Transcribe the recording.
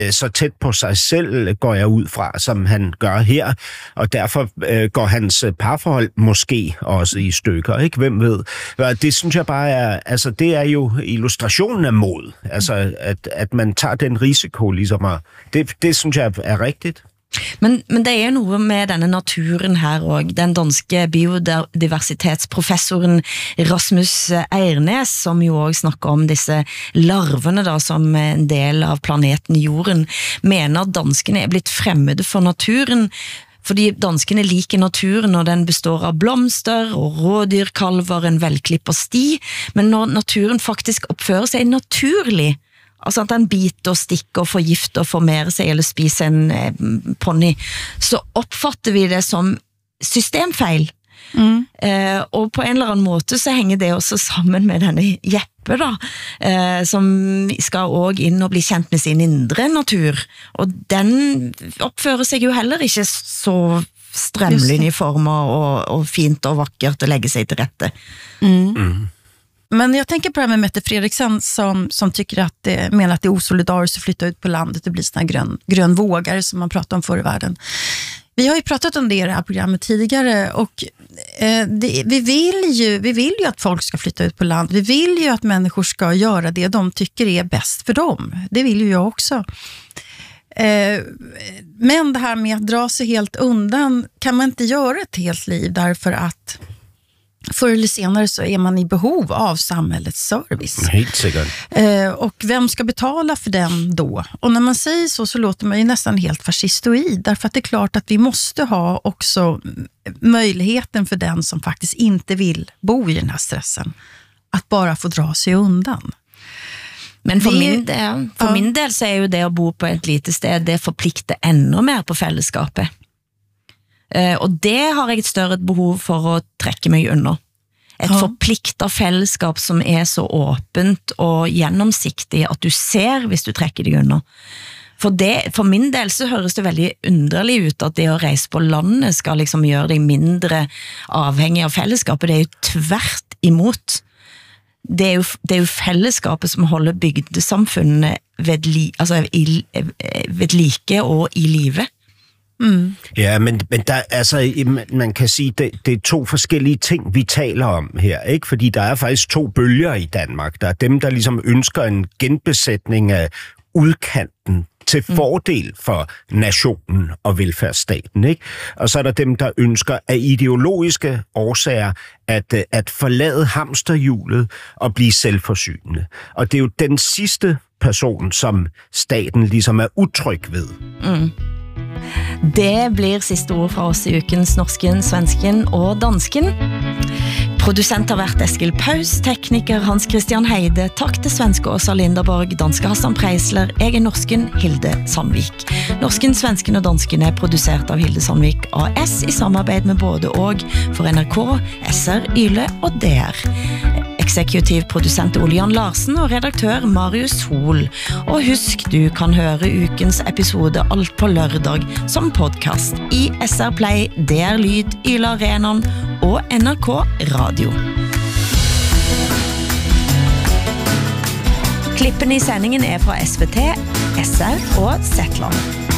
så tæt på sig selv, går jeg ud fra, som han gør her, og derfor går hans parforhold måske også i stykker, ikke? Hvem ved? Det synes jeg bare er, altså det er jo illustrationen af mod, altså at man tager den risiko ligesom, og det synes jeg er rigtigt. Men det jo noe med denne naturen her og den danske biodiversitetsprofessoren Rasmus Eirnes, som jo også snakker om disse larvene da, som en del av planeten Jorden, mener at danskene blitt fremmede for naturen, fordi danskene liker naturen, og den består av blomster og rådyrkalver, en velklippet sti, men når naturen faktisk oppfører seg naturlig, altså at den biter og stikker og forgifter og formerer seg eller spiser en pony, så oppfatter vi det som systemfeil. Og på en eller annen måte så henger det også sammen med denne Jeppe da, som skal også inn og bli kjent med sin indre natur, og den oppfører seg jo heller ikke så strømlinjeformer og fint og vakkert å legge seg til rette. Men jag tänker på det här med Mette Fredriksen som tycker att menar att det är osolidariskt att flytta ut på landet och bli såna här grönvågare som man pratar om förr i världen. Vi har ju pratat om det i det här programmet tidigare och vi vill ju att folk ska flytta ut på land. Vi vill ju att människor ska göra det de tycker är bäst för dem. Det vill ju jag också. Men det här med att dra sig helt undan kan man inte göra ett helt liv därför att förr eller senare så är man i behov av samhällets service. Helt säkert. Och vem ska betala för den då? Och när man säger så låter man ju nästan helt fascistoid. Därför att det är klart att vi måste ha också möjligheten för den som faktiskt inte vill bo i den här stressen att bara få dra sig undan. Men for min del så jo det å bo på et lite sted, det forplikter enda mer på fellesskapet. Og det har jeg et større behov for å trekke meg under. Et forpliktet fellesskap som så åpent og gjennomsiktig at du ser hvis du trekker deg under. For min del så høres det veldig underlig ut at det å reise på landet skal liksom gjøre deg mindre avhengig av fellesskapet. Det jo tvert imot. Det jo fellesskapet som holder bygdesamfunnene ved like og i live. Ja, men der, altså, man kan sige, det to forskellige ting, vi taler om her, ikke? Fordi der faktisk to bølger i Danmark. Der dem, der ligesom ønsker en genbesætning af udkanten til fordel for nationen og velfærdsstaten, ikke? Og så der dem, der ønsker af ideologiske årsager at forlade hamsterhjulet og blive selvforsynende. Og det jo den sidste person, som staten ligesom utryg ved. Det blir siste ord fra oss i ukens Norsken, Svensken og Dansken. Produsent har vært Eskil Paus, tekniker Hans Christian Heide, takk til svenske Åsa Linderborg, danske Hassan Preisler, jeg norsken Hilde Sandvik. Norsken, Svensken og Dansken produsert av Hilde Sandvik AS i samarbeid med både og for NRK, SR, YLE og DR. Eksekutiv produsent Ole Jan Larsen og redaktør Marius Hol. Og husk, du kan høre ukens episode alt på lørdag som podcast i SR Play, DR Lyd, YLE Arenaen og NRK Radio. Klippene i sendingen fra SVT, SR og Zetland.